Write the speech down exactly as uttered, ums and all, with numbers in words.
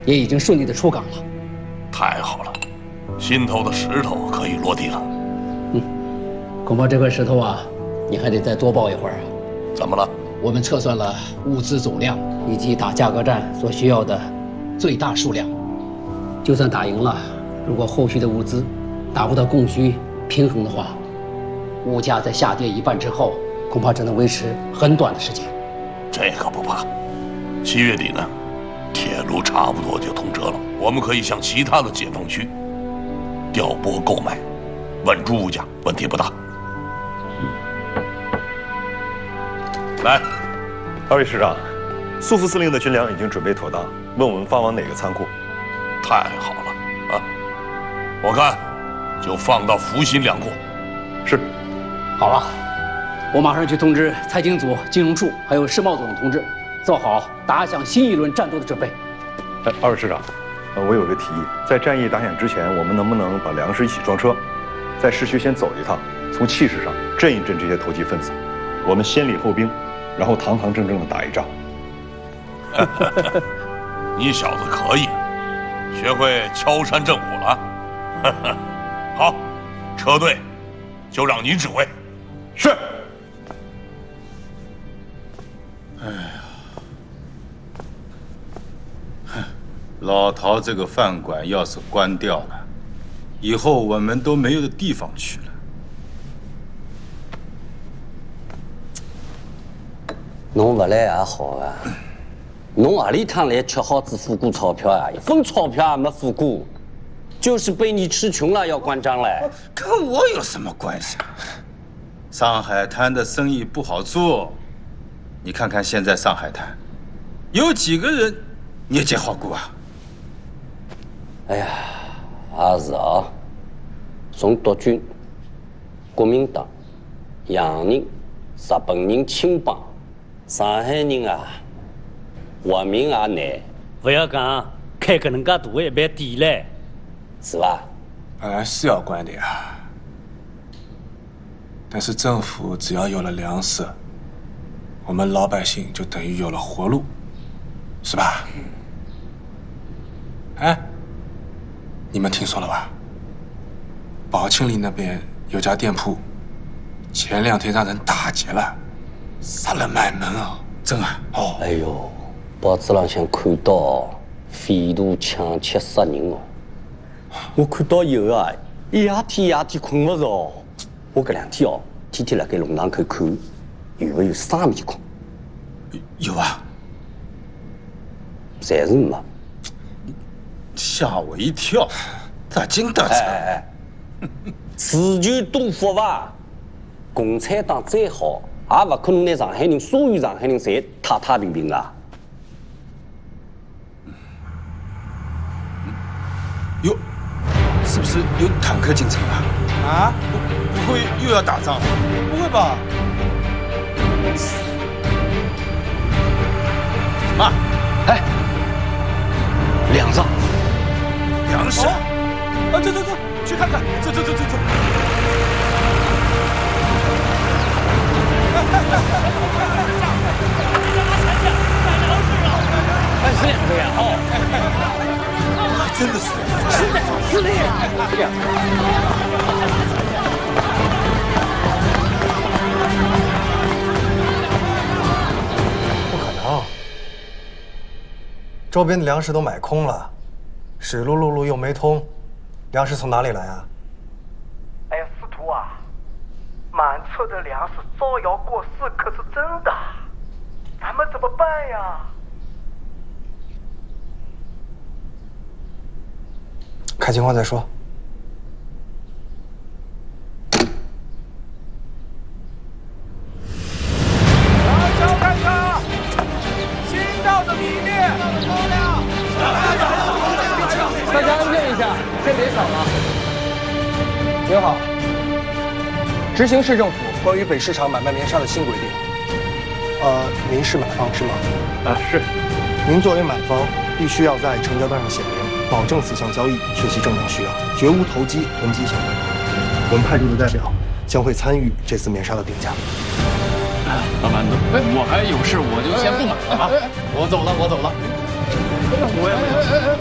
也已经顺利的出港了。 太好了，心头的石头可以落地了。 嗯，恐怕这块石头啊，你还得再多抱一会儿啊。 怎么了？ 我们测算了物资总量以及打价格战所需要的最大数量。就算打赢了，如果后续的物资达不到供需平衡的话，物价在下跌一半之后，恐怕只能维持很短的时间。 这个不怕，七月底呢，铁路差不多就通车了，我们可以向其他的解放区调拨购买，稳住物价，问题不大。来， 二位师长，苏副司令的军粮已经准备妥当，问我们发往哪个仓库？ 太好了啊！我看就放到福新粮库。 是。 好了，我马上去通知财经组、金融处还有世贸组的同志，做好打响新一轮战斗的准备。 哎，二位师长，呃，我有个提议，在战役打响之前，我们能不能把粮食一起装车，在市区先走一趟，从气势上震一震这些投机分子？我们先礼后兵，然后堂堂正正的打一仗。 你小子可以，学会敲山震虎了。好，车队就让你指挥。 是。 哎呀，哼，老陶这个饭馆要是关掉了，以后我们都没有地方去了。 侬不来也好啊，侬何里趟来吃好子付过钞票啊？一分钞票也没付过，就是被你吃穷了要关张嘞。 跟我有什么关系啊？上海滩的生意不好做，你看看现在上海滩，有几个人业绩好过啊？ 哎呀，也是啊，从独军、国民党、洋人、日本人青帮。上海人啊，活命也难。 不要讲开个能介大的一盘店嘞， 是吧？ 本来是要关的呀，但是政府只要有了粮食，我们老百姓就等于有了活路，是吧？哎，你们听说了吧？宝庆里那边有家店铺，前两天让人打劫了。杀了满门啊！ 真啊！ 哦，哎呦，报纸浪向看到匪徒抢劫杀人哦，我看到以后啊，一夜天一夜天困不着。我搿两天哦，天天辣盖弄堂口看，有没有生面孔？ 有啊， 暂时没。 吓我一跳，咋真得逞？ 哎哎，自求多福吧。共产党再好。也不可能拿上海人所有上海人侪太太平平啊！ 哟，是不是有坦克进城啊？啊？不不会又要打仗了？ 不会吧？ 什么？ 哎，粮食， 粮食！ 啊，走走走，去看看！走走走走走。 三十两个呀！哦， 真的是， 是的，是的呀！ 不可能，周边的粮食都买空了，水路陆路又没通，粮食从哪里来啊？ 哎呀，司徒啊，满车的粮食招摇过市可是真的，咱们怎么办呀？ 看情况再说。 大家看看，新到的米面， 大家安静一下，先别吵了。您好，执行市政府关于北市场买卖棉纱的新规定。 呃，您是买方是吗？ 啊，是。 您作为买方，必须要在成交单上写明，保证此项交易是其正当需要，绝无投机囤积行为。我们派出的代表将会参与这次棉纱的定价。 老板，我还有事，我就先不买了啊！我走了，我走了。 我也没有。